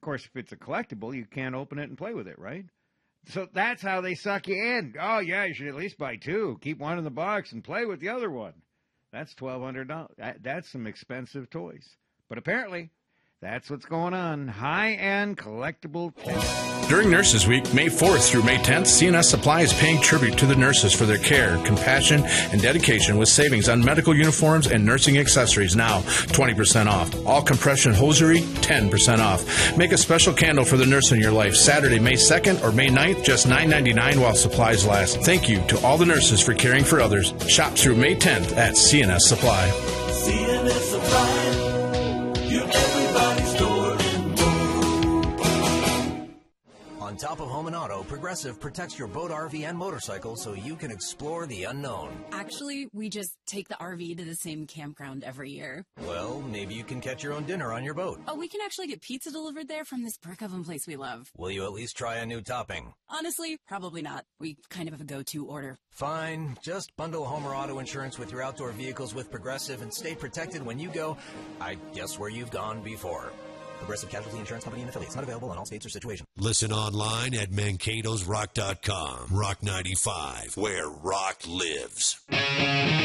course, if it's a collectible, you can't open it and play with it, right? So that's how they suck you in. Oh, yeah, you should at least buy two. Keep one in the box and play with the other one. That's $1,200. That's some expensive toys. But apparently, that's what's going on. High-end collectible toys. During Nurses Week, May 4th through May 10th, CNS Supply is paying tribute to the nurses for their care, compassion, and dedication with savings on medical uniforms and nursing accessories now 20% off. All compression hosiery, 10% off. Make a special candle for the nurse in your life Saturday, May 2nd or May 9th, just $9.99 while supplies last. Thank you to all the nurses for caring for others. Shop through May 10th at CNS Supply. CNS Supply, your everybody's store and more. On top of home and auto, Progressive protects your boat, RV, and motorcycle so you can explore the unknown. Actually, we just take the RV to the same campground every year. Well, maybe you can catch your own dinner on your boat. Oh, we can actually get pizza delivered there from this brick oven place we love. Will you at least try a new topping? Honestly, probably not. We kind of have a go-to order. Fine. Just bundle home or auto insurance with your outdoor vehicles with Progressive and stay protected when you go, I guess, where you've gone before. Progressive Casualty Insurance Company and affiliates. Not available in all states or situations. Listen online at mankadosrock.com. Rock 95, where rock lives.